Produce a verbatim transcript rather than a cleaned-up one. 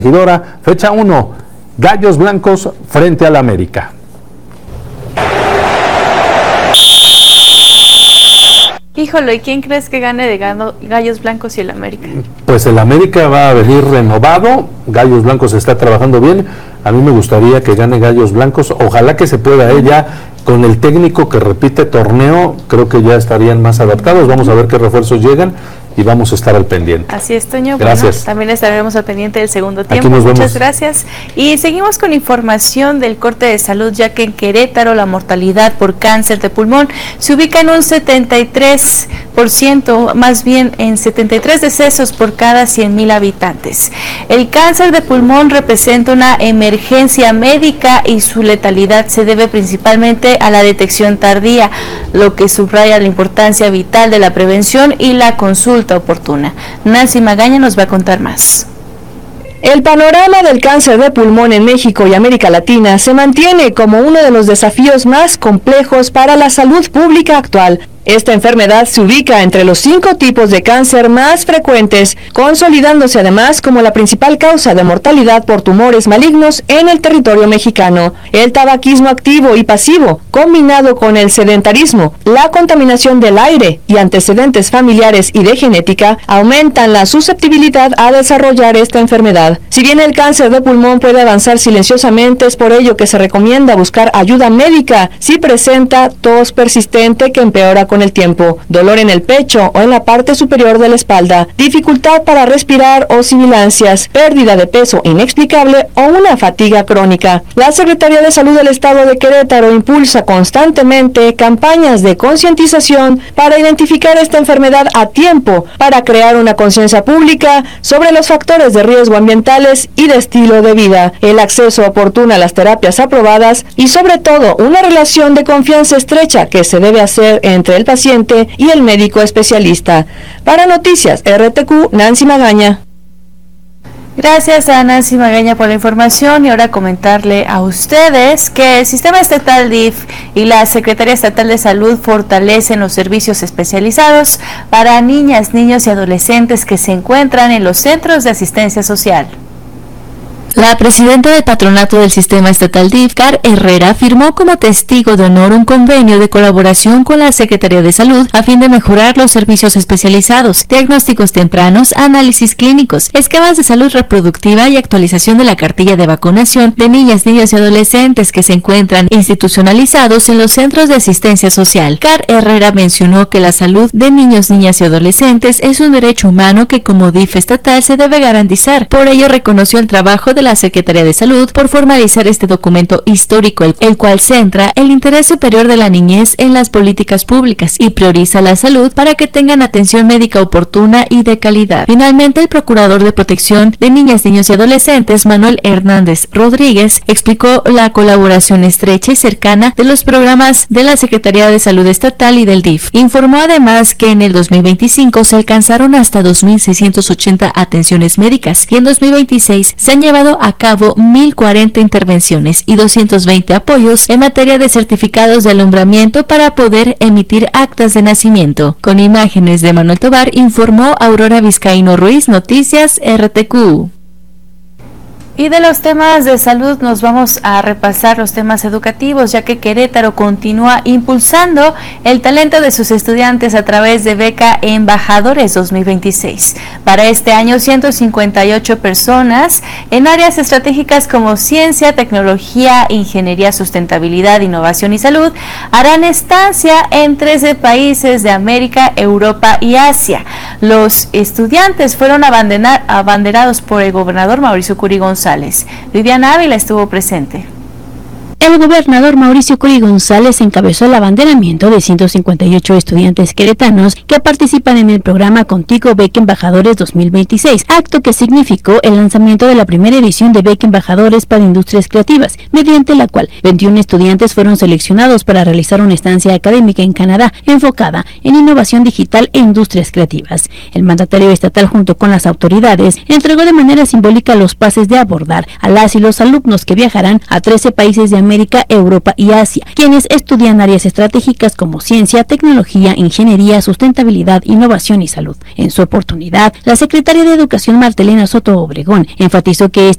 Regidora, fecha uno, Gallos Blancos frente al América. Híjole, ¿y quién crees que gane de Gallos Blancos y el América? Pues el América va a venir renovado, Gallos Blancos está trabajando bien, a mí me gustaría que gane Gallos Blancos, ojalá que se pueda, ella con el técnico que repite torneo, creo que ya estarían más adaptados, vamos a ver qué refuerzos llegan y vamos a estar al pendiente. Así es, Toño. Gracias. Bueno, también estaremos al pendiente del segundo tiempo. Aquí nos vemos. Muchas gracias. Y seguimos con información del corte de salud, ya que en Querétaro la mortalidad por cáncer de pulmón se ubica en un setenta y tres por ciento, más bien en setenta y tres decesos por cada cien mil habitantes. El cáncer de pulmón representa una emergencia médica y su letalidad se debe principalmente a la detección tardía, lo que subraya la importancia vital de la prevención y la consulta oportuna. Nancy Magaña nos va a contar más. El panorama del cáncer de pulmón en México y América Latina se mantiene como uno de los desafíos más complejos para la salud pública actual. Esta enfermedad se ubica entre los cinco tipos de cáncer más frecuentes, consolidándose además como la principal causa de mortalidad por tumores malignos en el territorio mexicano. El tabaquismo activo y pasivo, combinado con el sedentarismo, la contaminación del aire y antecedentes familiares y de genética, aumentan la susceptibilidad a desarrollar esta enfermedad. Si bien el cáncer de pulmón puede avanzar silenciosamente, es por ello que se recomienda buscar ayuda médica si presenta tos persistente que empeora con el tiempo, dolor en el pecho o en la parte superior de la espalda, dificultad para respirar o sibilancias, pérdida de peso inexplicable o una fatiga crónica. La Secretaría de Salud del Estado de Querétaro impulsa constantemente campañas de concientización para identificar esta enfermedad a tiempo, para crear una conciencia pública sobre los factores de riesgo ambientales y de estilo de vida, el acceso oportuno a las terapias aprobadas y sobre todo una relación de confianza estrecha que se debe hacer entre el paciente y el médico especialista. Para Noticias R T Q, Nancy Magaña. Gracias a Nancy Magaña por la información y ahora comentarle a ustedes que el Sistema Estatal D I F y la Secretaría Estatal de Salud fortalecen los servicios especializados para niñas, niños y adolescentes que se encuentran en los centros de asistencia social. La presidenta del patronato del Sistema Estatal D I F, Car Herrera, firmó como testigo de honor un convenio de colaboración con la Secretaría de Salud a fin de mejorar los servicios especializados, diagnósticos tempranos, análisis clínicos, esquemas de salud reproductiva y actualización de la cartilla de vacunación de niñas, niños y adolescentes que se encuentran institucionalizados en los centros de asistencia social. Car Herrera mencionó que la salud de niños, niñas y adolescentes es un derecho humano que como D I F estatal se debe garantizar. Por ello reconoció el trabajo de la Secretaría de Salud por formalizar este documento histórico, el, el cual centra el interés superior de la niñez en las políticas públicas y prioriza la salud para que tengan atención médica oportuna y de calidad. Finalmente, el Procurador de Protección de Niñas, Niños y Adolescentes, Manuel Hernández Rodríguez, explicó la colaboración estrecha y cercana de los programas de la Secretaría de Salud Estatal y del D I F. Informó además que en el dos mil veinticinco se alcanzaron hasta dos mil seiscientas ochenta atenciones médicas y en dos mil veintiséis se han llevado a cabo mil cuarenta intervenciones y doscientos veinte apoyos en materia de certificados de alumbramiento para poder emitir actas de nacimiento. Con imágenes de Manuel Tobar, informó Aurora Vizcaíno Ruiz, Noticias R T Q. Y de los temas de salud nos vamos a repasar los temas educativos, ya que Querétaro continúa impulsando el talento de sus estudiantes a través de Beca Embajadores dos mil veintiséis. Para este año, ciento cincuenta y ocho personas en áreas estratégicas como ciencia, tecnología, ingeniería, sustentabilidad, innovación y salud harán estancia en trece países de América, Europa y Asia. Los estudiantes fueron abanderados por el gobernador Mauricio Curi González. Viviana Ávila estuvo presente. El gobernador Mauricio Curi González encabezó el abanderamiento de ciento cincuenta y ocho estudiantes queretanos que participan en el programa Contigo Beca Embajadores dos mil veintiséis, acto que significó el lanzamiento de la primera edición de Beca Embajadores para Industrias Creativas, mediante la cual veintiún estudiantes fueron seleccionados para realizar una estancia académica en Canadá enfocada en innovación digital e industrias creativas. El mandatario estatal, junto con las autoridades, entregó de manera simbólica los pases de abordar a las y los alumnos que viajarán a trece países de América América, Europa y Asia, quienes estudian áreas estratégicas como ciencia, tecnología, ingeniería, sustentabilidad, innovación y salud. En su oportunidad, la secretaria de Educación Martelena Soto Obregón enfatizó que este